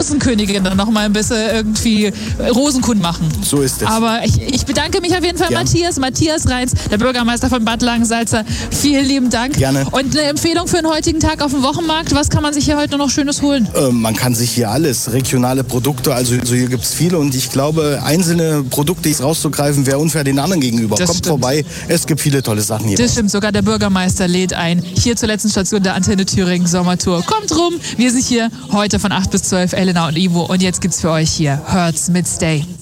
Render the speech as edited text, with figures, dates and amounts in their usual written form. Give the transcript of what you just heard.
Rosenkönigin dann noch mal ein bisschen irgendwie Rosenkund machen. So ist es. Aber ich bedanke mich auf jeden Fall, Gern. Matthias Reitz, der Bürgermeister von Bad Langensalza. Vielen lieben Dank. Gerne. Und eine Empfehlung für den heutigen Tag auf dem Wochenmarkt. Was kann man sich hier heute noch Schönes holen? Man kann sich hier alles, regionale Produkte, also hier gibt es viele und ich glaube, einzelne Produkte rauszugreifen, wäre unfair den anderen gegenüber. Das Kommt stimmt. vorbei, es gibt viele tolle Sachen hier. Das stimmt, sogar der Bürgermeister lädt ein. Hier zur letzten Station der Antenne Thüringen Sommertour. Kommt rum, wir sind hier heute von 8 bis 12, Elena und Ivo. Und jetzt gibt's für euch hier Hertz mit Stay.